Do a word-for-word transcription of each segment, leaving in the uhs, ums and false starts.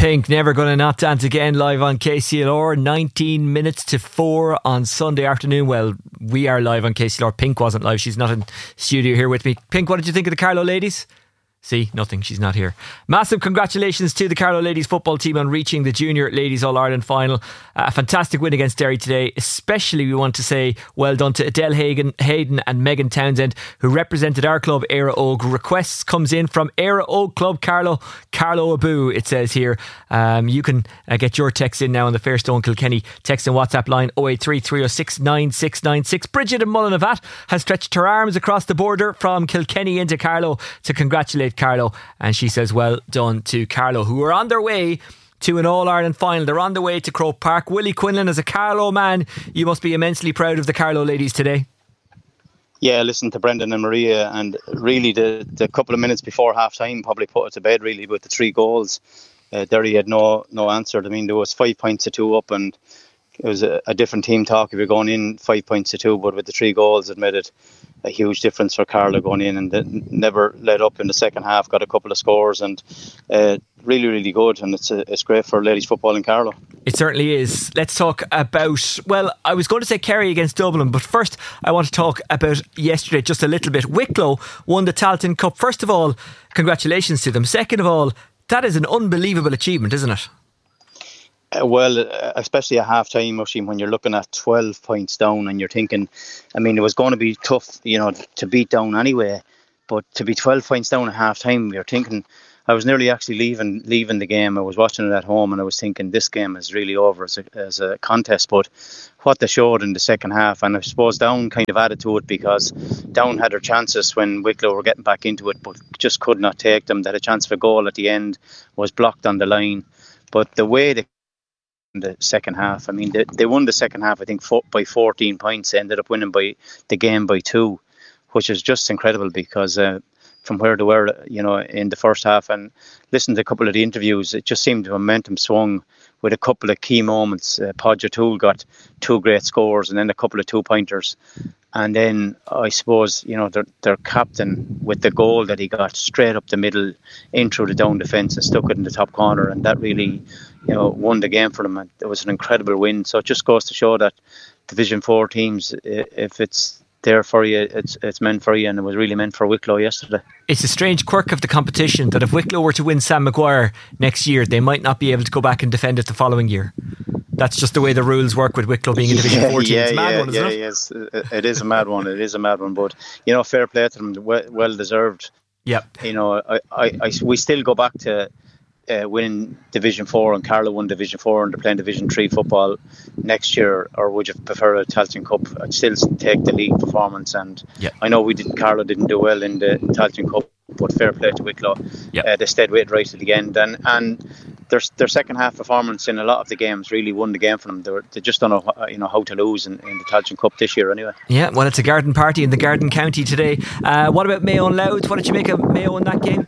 Pink, Never Gonna Not Dance Again, live on K C L R, nineteen minutes to four on Sunday afternoon. Well, we are live on K C L R. Pink wasn't live, she's not in studio here with me. Pink, what did you think of the Carlow ladies? See, nothing, she's not here. Massive congratulations to the Carlow ladies football team on reaching the Junior Ladies All-Ireland final. A fantastic win against Derry today. Especially we want to say well done to Adele Hagen, Hayden and Megan Townsend, who represented our club, Éire Óg. Requests comes in from Éire Óg Club Carlow, Carlow Abu, it says here. Um, you can uh, get your text in now on the Fairstone Kilkenny text and WhatsApp line oh eight three, three oh six, nine six nine six. Bridget in Mullinavat has stretched her arms across the border from Kilkenny into Carlow to congratulate Carlow, and she says well done to Carlow, who are on their way to an All-Ireland final. They're on the way to Croke Park. Willie Quinlan, as a Carlow man, you must be immensely proud of the Carlow ladies today. Yeah, listen to Brendan and Maria, and really the, the couple of minutes before half time probably put it to bed really with the three goals. uh, Derry had no no answer. I mean, there was five points to two up, and it was a, a different team talk if you're going in five points to two, but with the three goals it made it a huge difference for Carlow going in, and they never let up in the second half, got a couple of scores, and uh, really really good, and it's a, it's great for ladies football in Carlow. It certainly is. Let's talk about, well, I was going to say Kerry against Dublin, but first I want to talk about yesterday just a little bit. Wicklow won the Tailteann Cup. First of all, congratulations to them. Second of all, that is an unbelievable achievement, isn't it? Uh, well, uh, especially at half time, Oisin, when you're looking at twelve points down and you're thinking, I mean, it was going to be tough, you know, to beat down anyway, but to be twelve points down at half time, you're thinking, I was nearly actually leaving leaving the game. I was watching it at home and I was thinking this game is really over as a, as a contest. But what they showed in the second half, and I suppose Down kind of added to it, because Down had their chances when Wicklow were getting back into it, but just could not take them. They had a chance for a goal at the end, was blocked on the line. But the way they in the second half, I mean, they, they won the second half, I think, for, by fourteen points, ended up winning by the game by two, which is just incredible, because uh, from where they were, you know, in the first half, and listened to a couple of the interviews, it just seemed the momentum swung with a couple of key moments. Uh, Podge O'Toole got two great scores and then a couple of two pointers, and then I suppose, you know, their their captain with the goal that he got straight up the middle in through the down defence and stuck it in the top corner, and that really, you know, won the game for them. And it was an incredible win. So it just goes to show that Division Four teams, if it's there for you, it's it's meant for you, and it was really meant for Wicklow yesterday. It's a strange quirk of the competition that if Wicklow were to win Sam Maguire next year, they might not be able to go back and defend it the following year. That's just the way the rules work with Wicklow being a Division yeah, Four team. Yeah, it's a mad yeah, one, isn't yeah, it? Yes, it is a mad one. It is a mad one, but you know, fair play to them, well, well deserved. Yep. You know, I, I, I, we still go back to uh, winning Division Four, and Carlow won Division Four, and they're playing Division Three football next year. Or would you prefer a Tailteann Cup? I'd still take the league performance, and yep. I know we didn't. Carlow didn't do well in the Tailteann Cup, but fair play to Wicklow. Yep. Uh, they stayed with it right to the end, and and their their second half performance in a lot of the games really won the game for them. They, were, they just don't know, you know, how to lose in, in the Tailteann Cup this year anyway. Yeah, well, it's a garden party in the Garden County today. Uh, what about Mayo and Louth? What did you make of Mayo in that game?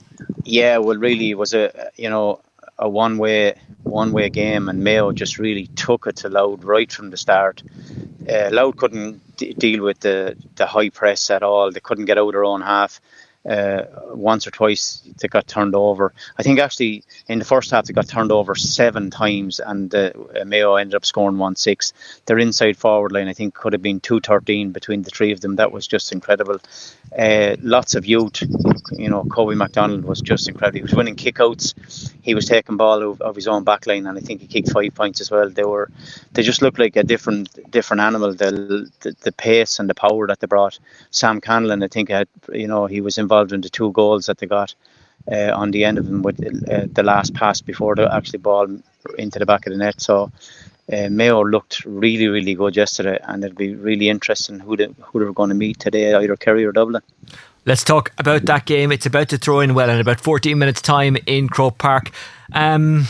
Yeah, well, really it was a, you know, a one way one way game, and Mayo just really took it to Louth right from the start. Uh, Louth couldn't d- deal with the the high press at all. They couldn't get out of their own half. Uh, once or twice they got turned over. I think actually in the first half they got turned over seven times, and uh, Mayo ended up scoring one six. Their inside forward line, I think, could have been two thirteen between the three of them. That was just incredible. Uh, lots of youth. You know, Kobe MacDonald was just incredible. He was winning kickouts. He was taking ball of, of his own backline, and I think he kicked five points as well. They were, they just looked like a different different animal. The the, the pace and the power that they brought. Sam Canlon, I think, had, you know, he was involved in the two goals that they got uh, on the end of them with uh, the last pass before the actually ball into the back of the net. So uh, Mayo looked really, really good yesterday, and it'd be really interesting who they, who they were going to meet today, either Kerry or Dublin. Let's talk about that game. It's about to throw in well in about fourteen minutes time in Croke Park. Um,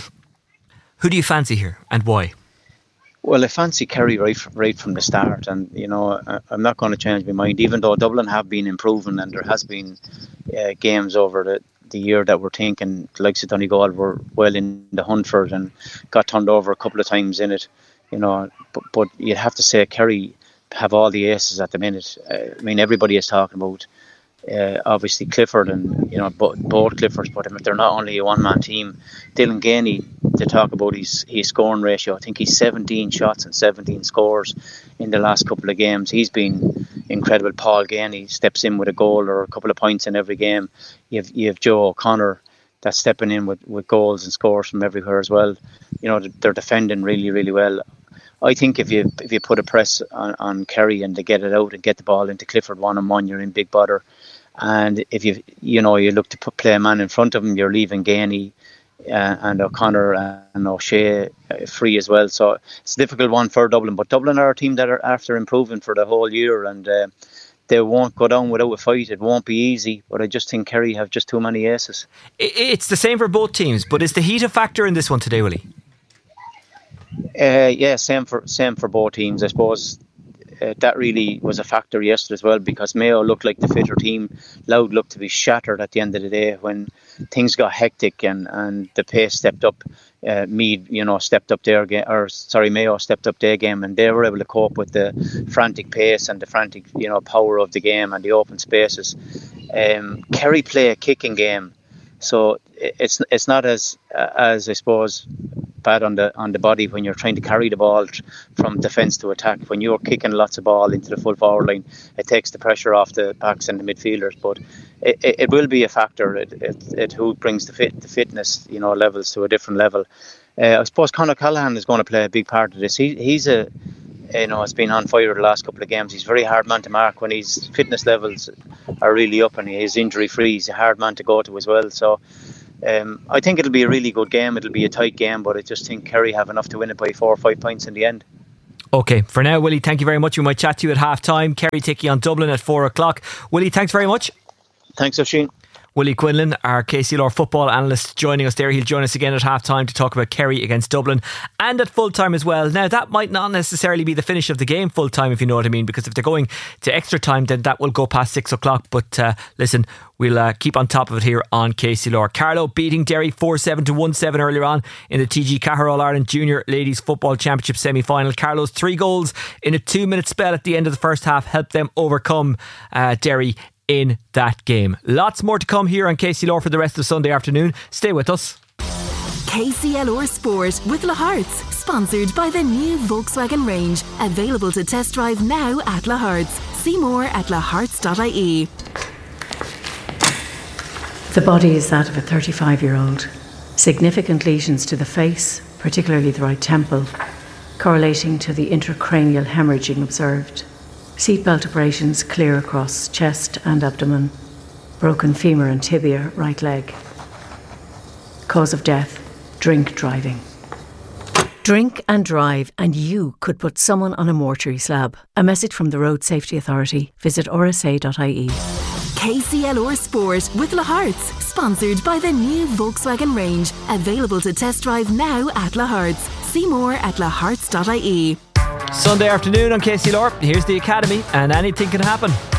who do you fancy here and why? Well, I fancy Kerry right, right from the start, and you know, I'm not going to change my mind, even though Dublin have been improving, and there has been uh, games over the, the year that we're thinking the likes of Donegal were well in the hunt for it and got turned over a couple of times in it, you know, but, but you'd have to say Kerry have all the aces at the minute. uh, I mean, everybody is talking about uh, obviously Clifford and you know both, both Cliffords, but I mean, they're not only a one-man team. Dylan Gainey, to talk about his, his scoring ratio, I think he's seventeen shots and seventeen scores in the last couple of games. He's been incredible. Paul Gainey steps in with a goal or a couple of points in every game. You have, you have Joe O'Connor that's stepping in with, with goals and scores from everywhere as well. You know, they're defending really, really well. I think if you if you put a press on, on Kerry and they get it out and get the ball into Clifford one on one, you're in big bother. And if you you know you look to put, play a man in front of him, you're leaving Gainey uh, and O'Connor and O'Shea uh, free as well. So it's a difficult one for Dublin. But Dublin are a team that are after improving for the whole year, and uh, they won't go down without a fight. It won't be easy, but I just think Kerry have just too many aces. It's the same for both teams, but is the heat a factor in this one today, Willie? Uh, yeah, same for same for both teams. I suppose uh, that really was a factor yesterday as well, because Mayo looked like the fitter team. Louth looked to be shattered at the end of the day when things got hectic and, and the pace stepped up. Uh, Mead, you know, stepped up their game, or sorry, Mayo stepped up their game, and they were able to cope with the frantic pace and the frantic, you know, power of the game and the open spaces. Um, Kerry play a kicking game, so it's it's not as as I suppose bad on the on the body when you're trying to carry the ball from defence to attack. When you're kicking lots of ball into the full forward line, it takes the pressure off the backs and the midfielders. But it, it, it will be a factor. It, it, it who brings the fit the fitness, you know, levels to a different level. Uh, I suppose Conor Callahan is going to play a big part of this. He he's a you know, has been on fire the last couple of games. He's a very hard man to mark when his fitness levels are really up and he's injury free. He's a hard man to go to as well. So Um, I think it'll be a really good game. It'll be a tight game, but I just think Kerry have enough to win it by four or five points in the end. Okay, for now, Willie, thank you very much. We might chat to you at half time. Kerry taking on Dublin at four o'clock. Willie, thanks very much. Thanks, Oisin. Willie Quinlan, our K C L R football analyst, joining us there. He'll join us again at half time to talk about Kerry against Dublin and at full time as well. Now, that might not necessarily be the finish of the game full time, if you know what I mean, because if they're going to extra time, then that will go past six o'clock. But uh, listen, we'll uh, keep on top of it here on K C L R. Carlow beating Derry four seven to one seven earlier on in the T G Cahir All-Ireland Junior Ladies Football Championship semi-final. Carlow's three goals in a two-minute spell at the end of the first half helped them overcome uh, Derry in that game. Lots more to come here on K C L R for the rest of Sunday afternoon. Stay with us. K C L R Sport with La Hearts, sponsored by the new Volkswagen range, available to test drive now at La Hearts. See more at la hearts dot I E. The body is that of a thirty-five-year-old. Significant lesions to the face, particularly the right temple, correlating to the intracranial hemorrhaging observed. Seatbelt abrasions clear across chest and abdomen. Broken femur and tibia, right leg. Cause of death, drink driving. Drink and drive and you could put someone on a mortuary slab. A message from the Road Safety Authority. Visit r s a dot I E. K C L R Sport with La Hearts, sponsored by the new Volkswagen range, available to test drive now at La Hearts. See more at la hearts dot I E. Sunday afternoon on K C L R. Here's the Academy, and anything can happen.